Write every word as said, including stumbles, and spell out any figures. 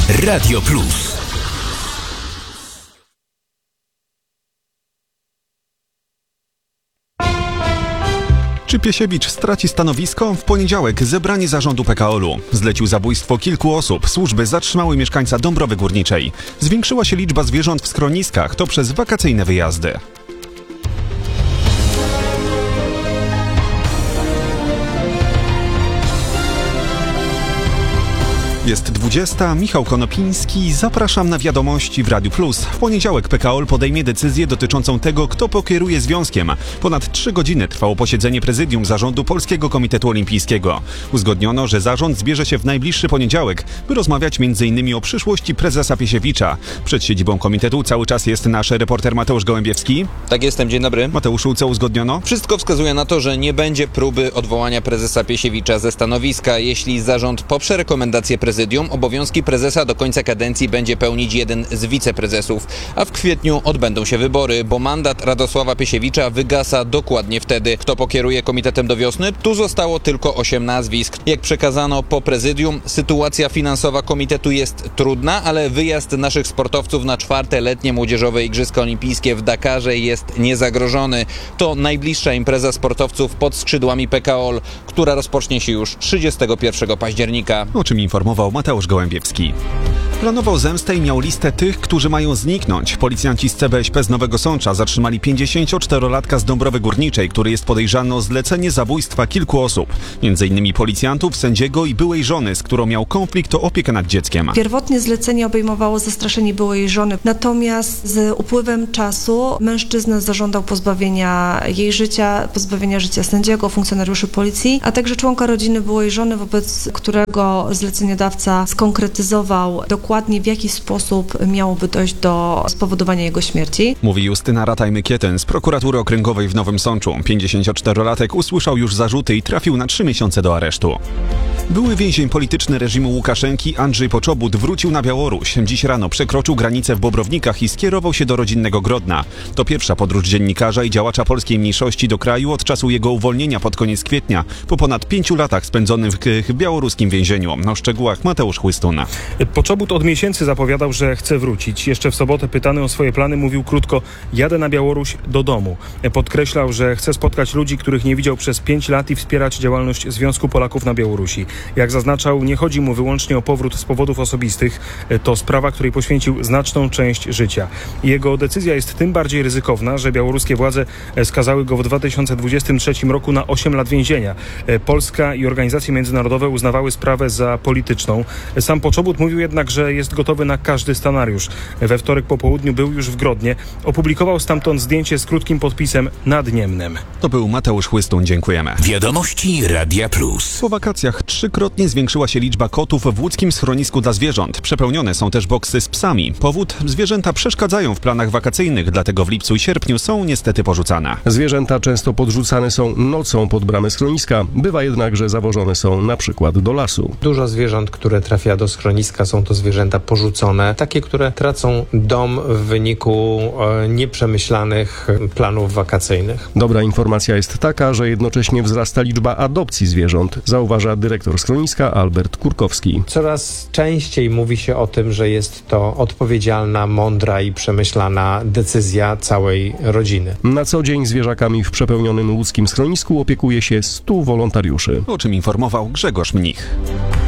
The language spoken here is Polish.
Radio Plus. Czy Piesiewicz straci stanowisko? W poniedziałek zebranie zarządu P K O L-u. Zlecił zabójstwo kilku osób. Służby zatrzymały mieszkańca Dąbrowy Górniczej. Zwiększyła się liczba zwierząt w schroniskach. To przez wakacyjne wyjazdy. Jest dwudziesta, Michał Konopiński, zapraszam na wiadomości w Radiu Plus. W poniedziałek P K O L podejmie decyzję dotyczącą tego, kto pokieruje związkiem. Ponad trzy godziny trwało posiedzenie prezydium zarządu Polskiego Komitetu Olimpijskiego. Uzgodniono, że zarząd zbierze się w najbliższy poniedziałek, by rozmawiać między innymi o przyszłości prezesa Piesiewicza. Przed siedzibą komitetu cały czas jest nasz reporter Mateusz Gołębiewski. Tak jestem, dzień dobry. Mateuszu, co uzgodniono? Wszystko wskazuje na to, że nie będzie próby odwołania prezesa Piesiewicza ze stanowiska. Jeśli zarząd poprze rekomendację prezydium, obowiązki prezesa do końca kadencji będzie pełnić jeden z wiceprezesów, a w kwietniu odbędą się wybory, bo mandat Radosława Piesiewicza wygasa dokładnie wtedy. Kto pokieruje komitetem do wiosny? Tu zostało tylko osiem nazwisk. Jak przekazano po prezydium, sytuacja finansowa komitetu jest trudna, ale wyjazd naszych sportowców na czwarte letnie młodzieżowe Igrzyska Olimpijskie w Dakarze jest niezagrożony. To najbliższa impreza sportowców pod skrzydłami P K O L, która rozpocznie się już trzydziestego pierwszego października. O czym informował Mateusz Gołębiewski. Planował zemstę i miał listę tych, którzy mają zniknąć. Policjanci z C B S P z Nowego Sącza zatrzymali pięćdziesięcioczterolatka z Dąbrowy Górniczej, który jest podejrzany o zlecenie zabójstwa kilku osób. Między innymi policjantów, sędziego i byłej żony, z którą miał konflikt o opiekę nad dzieckiem. Pierwotnie zlecenie obejmowało zastraszenie byłej żony, natomiast z upływem czasu mężczyzna zażądał pozbawienia jej życia, pozbawienia życia sędziego, funkcjonariuszy policji, a także członka rodziny byłej żony, wobec którego zleceniodawca skonkretyzował dokładnie, w jaki sposób miałoby dojść do spowodowania jego śmierci. Mówi Justyna Rataj-Mykieten z prokuratury okręgowej w Nowym Sączu. pięćdziesięcioczterolatek usłyszał już zarzuty i trafił na trzy miesiące do aresztu. Były więzień polityczny reżimu Łukaszenki Andrzej Poczobut wrócił na Białoruś. Dziś rano przekroczył granicę w Bobrownikach i skierował się do rodzinnego Grodna. To pierwsza podróż dziennikarza i działacza polskiej mniejszości do kraju od czasu jego uwolnienia pod koniec kwietnia, po ponad pięciu latach spędzonym w białoruskim więzieniu. O szczegółach Mateusz Chłystun. Poczobut od miesięcy zapowiadał, że chce wrócić. Jeszcze w sobotę pytany o swoje plany mówił krótko: jadę na Białoruś do domu. Podkreślał, że chce spotkać ludzi, których nie widział przez pięć lat i wspierać działalność Związku Polaków na Białorusi. Jak zaznaczał, nie chodzi mu wyłącznie o powrót z powodów osobistych. To sprawa, której poświęcił znaczną część życia. Jego decyzja jest tym bardziej ryzykowna, że białoruskie władze skazały go w dwa tysiące dwudziestym trzecim roku na osiem lat więzienia. Polska i organizacje międzynarodowe uznawały sprawę za polityczną. Sam Poczobut mówił jednak, że jest gotowy na każdy scenariusz. We wtorek po południu był już w Grodnie. Opublikował stamtąd zdjęcie z krótkim podpisem nad Niemnem. To był Mateusz Chłystun, dziękujemy. Wiadomości Radia Plus. Po wakacjach trzykrotnie zwiększyła się liczba kotów w łódzkim schronisku dla zwierząt. Przepełnione są też boksy z psami. Powód? Zwierzęta przeszkadzają w planach wakacyjnych, dlatego w lipcu i sierpniu są niestety porzucane. Zwierzęta często podrzucane są nocą pod bramę schroniska. Bywa jednak, że zawożone są na przykład do lasu. Dużo zwierząt, które trafia do schroniska, są to zwierzęta porzucone. Takie, które tracą dom w wyniku e, nieprzemyślanych planów wakacyjnych. Dobra informacja jest taka, że jednocześnie wzrasta liczba adopcji zwierząt, zauważa dyrektor schroniska Albert Kurkowski. Coraz częściej mówi się o tym, że jest to odpowiedzialna, mądra i przemyślana decyzja całej rodziny. Na co dzień zwierzakami w przepełnionym łódzkim schronisku opiekuje się stu wolontariuszy. O czym informował Grzegorz Mnich.